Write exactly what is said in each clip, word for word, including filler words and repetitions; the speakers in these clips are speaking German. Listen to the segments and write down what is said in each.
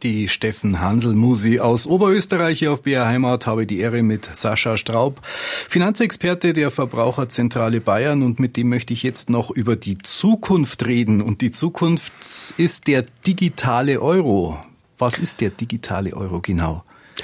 Die Steffen Hansel-Musi aus Oberösterreich hier auf B R Heimat habe die Ehre mit Sascha Straub, Finanzexperte der Verbraucherzentrale Bayern, und mit dem möchte ich jetzt noch über die Zukunft reden. Und die Zukunft ist der digitale Euro. Was ist der digitale Euro genau?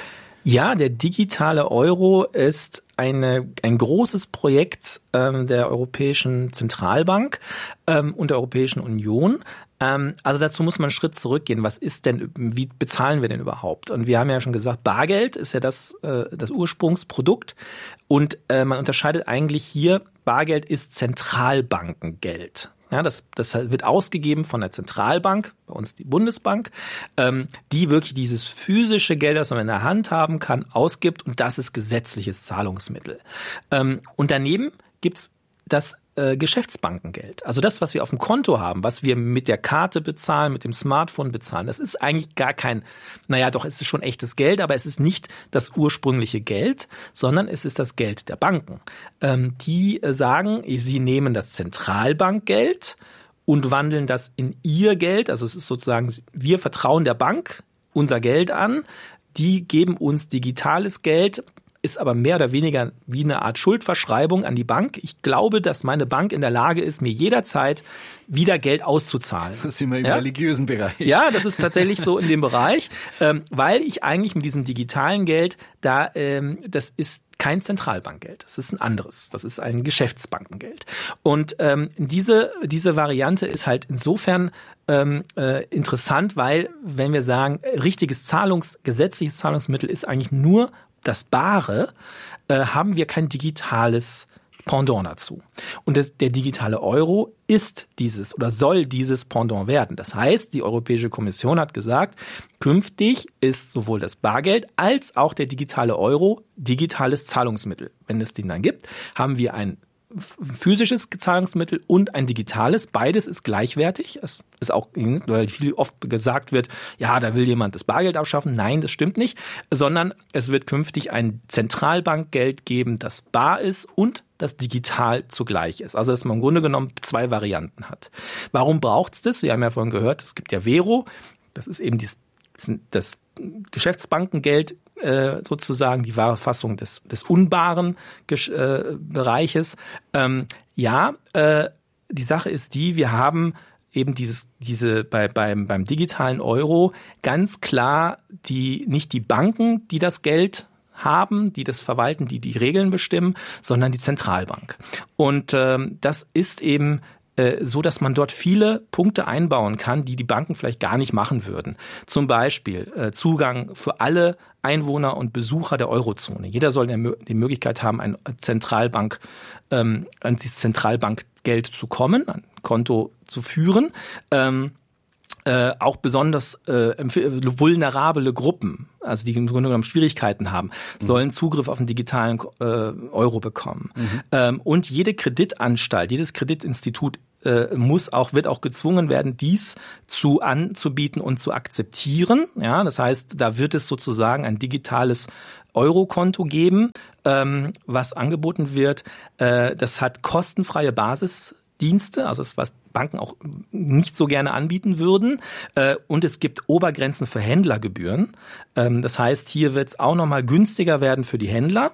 Ja, der digitale Euro ist eine, ein großes Projekt ähm, der Europäischen Zentralbank ähm, und der Europäischen Union. Ähm, also dazu muss man einen Schritt zurückgehen. Was ist denn, wie bezahlen wir denn überhaupt? Und wir haben ja schon gesagt, Bargeld ist ja das, äh, das Ursprungsprodukt. Und äh, man unterscheidet eigentlich hier, Bargeld ist Zentralbankengeld. Ja, das, das wird ausgegeben von der Zentralbank, bei uns die Bundesbank, ähm, die wirklich dieses physische Geld, das man in der Hand haben kann, ausgibt, und das ist gesetzliches Zahlungsmittel. Ähm, und daneben gibt's das äh, Geschäftsbankengeld. Also das, was wir auf dem Konto haben, was wir mit der Karte bezahlen, mit dem Smartphone bezahlen, das ist eigentlich gar kein, naja doch, es ist schon echtes Geld, aber es ist nicht das ursprüngliche Geld, sondern es ist das Geld der Banken. Ähm, die äh, sagen, sie nehmen das Zentralbankgeld und wandeln das in ihr Geld. Also es ist sozusagen, wir vertrauen der Bank unser Geld an, die geben uns digitales Geld, ist aber mehr oder weniger wie eine Art Schuldverschreibung an die Bank. Ich glaube, dass meine Bank in der Lage ist, mir jederzeit wieder Geld auszuzahlen. Das sind wir im ja? religiösen Bereich. Ja, das ist tatsächlich so in dem Bereich, ähm, weil ich eigentlich mit diesem digitalen Geld, da ähm, das ist kein Zentralbankgeld, das ist ein anderes, das ist ein Geschäftsbankengeld. Und ähm, diese diese Variante ist halt insofern ähm, äh, interessant, weil, wenn wir sagen, richtiges Zahlungs, gesetzliches Zahlungsmittel ist eigentlich nur das Bare, äh, haben wir kein digitales Pendant dazu. Und das, der digitale Euro ist dieses oder soll dieses Pendant werden. Das heißt, die Europäische Kommission hat gesagt, künftig ist sowohl das Bargeld als auch der digitale Euro digitales Zahlungsmittel. Wenn es den dann gibt, haben wir ein physisches Zahlungsmittel und ein digitales. Beides ist gleichwertig. Es ist auch, weil viel oft gesagt wird, ja, da will jemand das Bargeld abschaffen. Nein, das stimmt nicht, sondern es wird künftig ein Zentralbankgeld geben, das bar ist und das digital zugleich ist. Also, dass man im Grunde genommen zwei Varianten hat. Warum braucht's das? Sie haben ja vorhin gehört, es gibt ja Vero. Das ist eben das, das Geschäftsbankengeld, äh, sozusagen die wahre Fassung des, des unbaren Gesch- äh, Bereiches. Ähm, ja, äh, die Sache ist die, wir haben eben dieses, diese bei, beim, beim digitalen Euro ganz klar die, nicht die Banken, die das Geld haben, die das verwalten, die die Regeln bestimmen, sondern die Zentralbank. Und ähm, das ist eben so, dass man dort viele Punkte einbauen kann, die die Banken vielleicht gar nicht machen würden. Zum Beispiel äh, Zugang für alle Einwohner und Besucher der Eurozone. Jeder soll die Möglichkeit haben, ein Zentralbank, ähm, an dieses Zentralbankgeld zu kommen, ein Konto zu führen. Ähm, Äh, auch besonders äh, vulnerable Gruppen, also die im Grunde genommen Schwierigkeiten haben, mhm. sollen Zugriff auf den digitalen äh, Euro bekommen. Mhm. Ähm, und jede Kreditanstalt, jedes Kreditinstitut äh, muss auch, wird auch gezwungen werden, dies zu anzubieten und zu akzeptieren. Ja, das heißt, da wird es sozusagen ein digitales Eurokonto geben, ähm, was angeboten wird. Äh, das hat kostenfreie Basis. Dienste, also das, was Banken auch nicht so gerne anbieten würden. Und es gibt Obergrenzen für Händlergebühren. Das heißt, hier wird es auch nochmal günstiger werden für die Händler,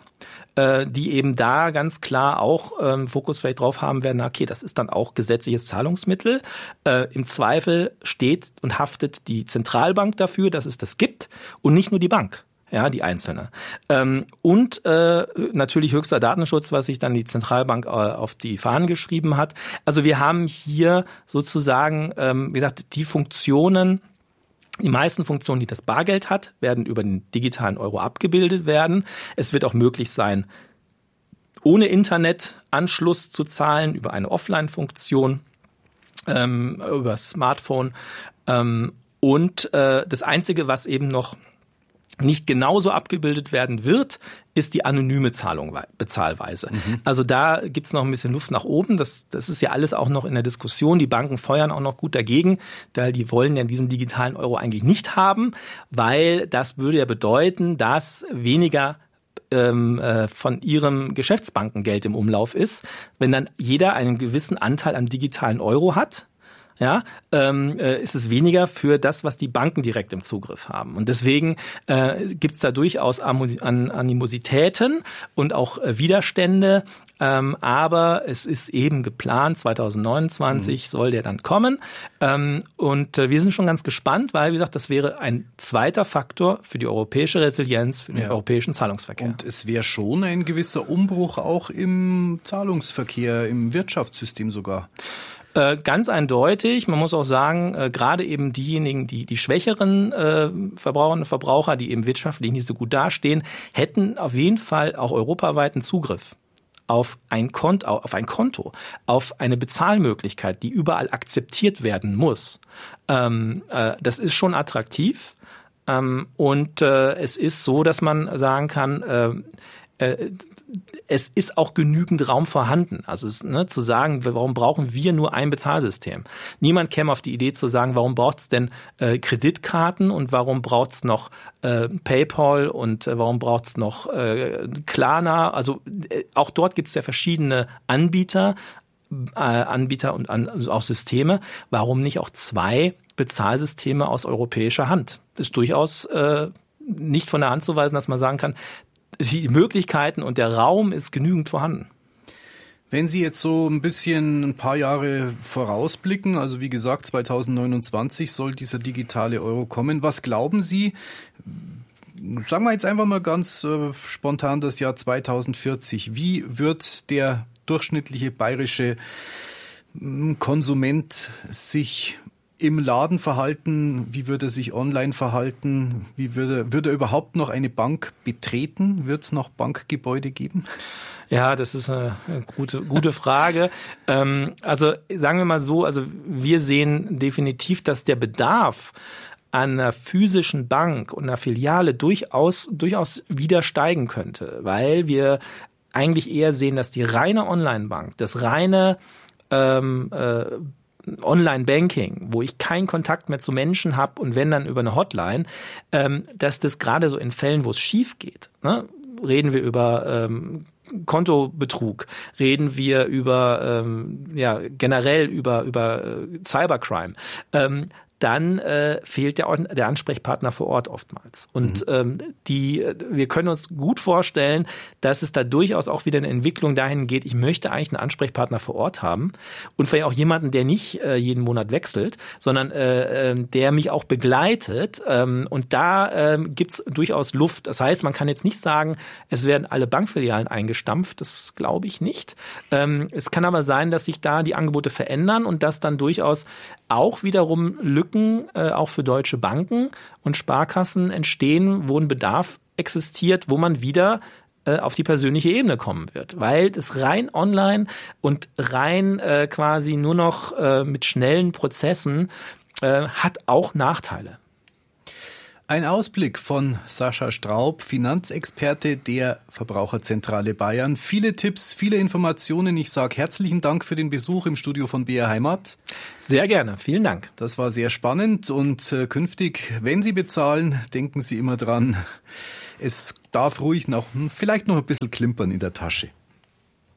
die eben da ganz klar auch Fokus vielleicht drauf haben werden, okay, das ist dann auch gesetzliches Zahlungsmittel. Im Zweifel steht und haftet die Zentralbank dafür, dass es das gibt und nicht nur die Bank. Ja, die einzelne. Ähm, und äh, natürlich höchster Datenschutz, was sich dann die Zentralbank äh, auf die Fahnen geschrieben hat. Also wir haben hier sozusagen, ähm, wie gesagt, die Funktionen, die meisten Funktionen, die das Bargeld hat, werden über den digitalen Euro abgebildet werden. Es wird auch möglich sein, ohne Internetanschluss zu zahlen, über eine Offline-Funktion, ähm, über das Smartphone. Ähm, und äh, das Einzige, was eben noch nicht genauso abgebildet werden wird, ist die anonyme Zahlung, Bezahlweise. Mhm. Also da gibt's noch ein bisschen Luft nach oben. Das, das ist ja alles auch noch in der Diskussion. Die Banken feuern auch noch gut dagegen, weil die wollen ja diesen digitalen Euro eigentlich nicht haben, weil das würde ja bedeuten, dass weniger ähm, äh, von ihrem Geschäftsbankengeld im Umlauf ist, wenn dann jeder einen gewissen Anteil am digitalen Euro hat. ja, ähm, äh, ist es weniger für das, was die Banken direkt im Zugriff haben. Und deswegen äh, gibt es da durchaus An- Animositäten und auch äh, Widerstände. Ähm, aber es ist eben geplant, zwanzig neunundzwanzig mhm. soll der dann kommen. Ähm, und äh, wir sind schon ganz gespannt, weil, wie gesagt, das wäre ein zweiter Faktor für die europäische Resilienz, für den ja. europäischen Zahlungsverkehr. Und es wäre schon ein gewisser Umbruch auch im Zahlungsverkehr, im Wirtschaftssystem sogar. Äh, ganz eindeutig. Man muss auch sagen, äh, gerade eben diejenigen, die die schwächeren äh, Verbraucherinnen und Verbraucher, die eben wirtschaftlich nicht so gut dastehen, hätten auf jeden Fall auch europaweiten Zugriff auf ein Konto, auf ein Konto, auf eine Bezahlmöglichkeit, die überall akzeptiert werden muss. Ähm, äh, das ist schon attraktiv. Ähm, und äh, es ist so, dass man sagen kann, äh, äh, es ist auch genügend Raum vorhanden. Also es, ne, zu sagen, warum brauchen wir nur ein Bezahlsystem? Niemand käme auf die Idee zu sagen, warum braucht es denn äh, Kreditkarten und warum braucht es noch äh, PayPal und äh, warum braucht es noch äh, Klarna? Also äh, auch dort gibt es ja verschiedene Anbieter, äh, Anbieter und an, also auch Systeme. Warum nicht auch zwei Bezahlsysteme aus europäischer Hand? Ist durchaus äh, nicht von der Hand zu weisen, dass man sagen kann, die Möglichkeiten und der Raum ist genügend vorhanden. Wenn Sie jetzt so ein bisschen ein paar Jahre vorausblicken, also wie gesagt, zwanzig neunundzwanzig soll dieser digitale Euro kommen. Was glauben Sie, sagen wir jetzt einfach mal ganz äh, spontan das Jahr zwanzig vierzig, wie wird der durchschnittliche bayerische Konsument sich im Laden verhalten? Wie würde er sich online verhalten? Wie würde, würde er überhaupt noch eine Bank betreten? Wird es noch Bankgebäude geben? Ja, das ist eine gute, gute Frage. ähm, also sagen wir mal so, also wir sehen definitiv, dass der Bedarf an einer physischen Bank und einer Filiale durchaus, durchaus wieder steigen könnte, weil wir eigentlich eher sehen, dass die reine Online-Bank, das reine ähm, äh, Online-Banking, wo ich keinen Kontakt mehr zu Menschen habe und wenn dann über eine Hotline, ähm, dass das gerade so in Fällen, wo es schief geht, ne, reden wir über ähm, Kontobetrug, reden wir über ähm, ja generell über über äh, Cybercrime, ähm, dann äh, fehlt der, der Ansprechpartner vor Ort oftmals. Und mhm. ähm, die, wir können uns gut vorstellen, dass es da durchaus auch wieder eine Entwicklung dahin geht, ich möchte eigentlich einen Ansprechpartner vor Ort haben und vielleicht auch jemanden, der nicht äh, jeden Monat wechselt, sondern äh, äh, der mich auch begleitet. Ähm, und da äh, gibt's durchaus Luft. Das heißt, man kann jetzt nicht sagen, es werden alle Bankfilialen eingestampft. Das glaube ich nicht. Ähm, es kann aber sein, dass sich da die Angebote verändern und dass dann durchaus auch wiederum Lücken äh, auch für deutsche Banken und Sparkassen entstehen, wo ein Bedarf existiert, wo man wieder äh, auf die persönliche Ebene kommen wird. Weil das rein online und rein äh, quasi nur noch äh, mit schnellen Prozessen äh, hat auch Nachteile. Ein Ausblick von Sascha Straub, Finanzexperte der Verbraucherzentrale Bayern. Viele Tipps, viele Informationen. Ich sage herzlichen Dank für den Besuch im Studio von B R Heimat. Sehr gerne, vielen Dank. Das war sehr spannend und äh, künftig, wenn Sie bezahlen, denken Sie immer dran, es darf ruhig noch, vielleicht noch ein bisschen klimpern in der Tasche.